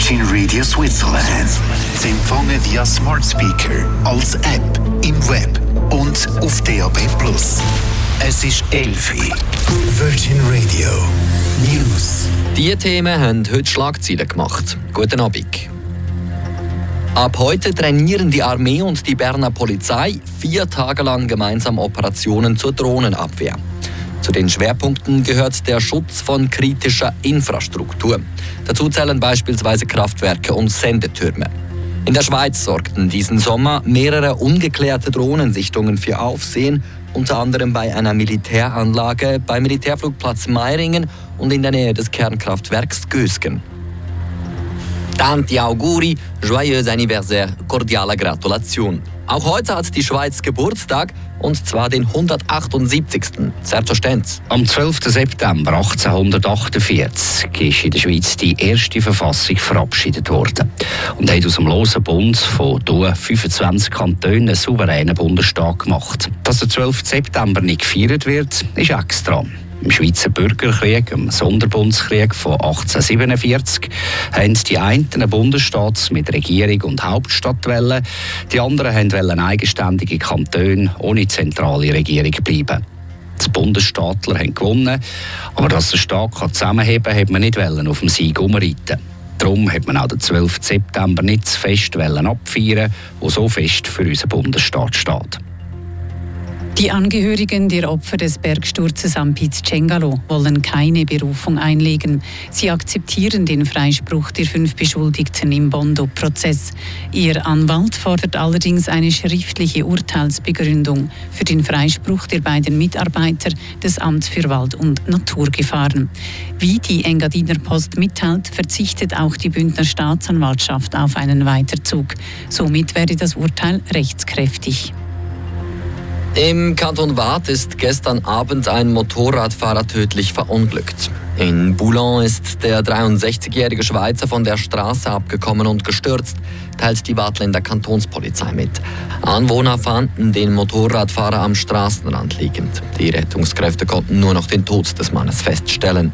Virgin Radio Switzerland. Sie empfangen via Smart Speaker, als App, im Web und auf DAB+. Es ist 11 Uhr. Virgin Radio News. Diese Themen haben heute Schlagzeilen gemacht. Guten Abend. Ab heute trainieren die Armee und die Berner Polizei 4 Tage lang gemeinsam Operationen zur Drohnenabwehr. Zu den Schwerpunkten gehört der Schutz von kritischer Infrastruktur. Dazu zählen beispielsweise Kraftwerke und Sendetürme. In der Schweiz sorgten diesen Sommer mehrere ungeklärte Drohnensichtungen für Aufsehen, unter anderem bei einer Militäranlage, beim Militärflugplatz Meiringen und in der Nähe des Kernkraftwerks Gösgen. Tanti auguri, joyeux anniversaire, cordiale Gratulation. Auch heute hat die Schweiz Geburtstag, und zwar den 178. Selbstverständlich. Am 12. September 1848 ist in der Schweiz die erste Verfassung verabschiedet worden und hat aus dem losen Bund von 25 Kantonen einen souveränen Bundesstaat gemacht. Dass der 12. September nicht gefeiert wird, ist extra. Im Schweizer Bürgerkrieg, im Sonderbundskrieg von 1847, haben die einen Bundesstaat mit Regierung und Hauptstadt wollen, die anderen wollten eigenständige Kantone ohne zentrale Regierung bleiben. Die Bundesstaatler haben gewonnen, aber dass der Staat zusammenheben kann, hat man nicht auf dem Sieg umreiten. Darum hat man auch den 12. September nicht zu fest abfeiern, der so fest für unseren Bundesstaat steht. Die Angehörigen der Opfer des Bergsturzes am Piz Cengalo wollen keine Berufung einlegen. Sie akzeptieren den Freispruch der 5 Beschuldigten im Bondo-Prozess. Ihr Anwalt fordert allerdings eine schriftliche Urteilsbegründung für den Freispruch der beiden Mitarbeiter des Amts für Wald- und Naturgefahren. Wie die Engadiner Post mitteilt, verzichtet auch die Bündner Staatsanwaltschaft auf einen Weiterzug. Somit werde das Urteil rechtskräftig. Im Kanton Waadt ist gestern Abend ein Motorradfahrer tödlich verunglückt. In Boulogne ist der 63-jährige Schweizer von der Straße abgekommen und gestürzt, teilt die Waadtländer Kantonspolizei mit. Anwohner fanden den Motorradfahrer am Straßenrand liegend. Die Rettungskräfte konnten nur noch den Tod des Mannes feststellen.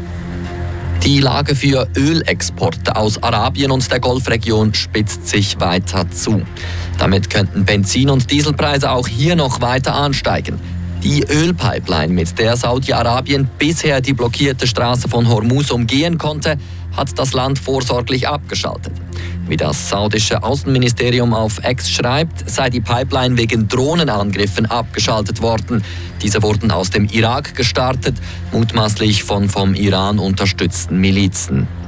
Die Lage für Ölexporte aus Arabien und der Golfregion spitzt sich weiter zu. Damit könnten Benzin- und Dieselpreise auch hier noch weiter ansteigen. Die Ölpipeline, mit der Saudi-Arabien bisher die blockierte Straße von Hormuz umgehen konnte, hat das Land vorsorglich abgeschaltet. Wie das saudische Außenministerium auf X schreibt, sei die Pipeline wegen Drohnenangriffen abgeschaltet worden. Diese wurden aus dem Irak gestartet, mutmaßlich von vom Iran unterstützten Milizen.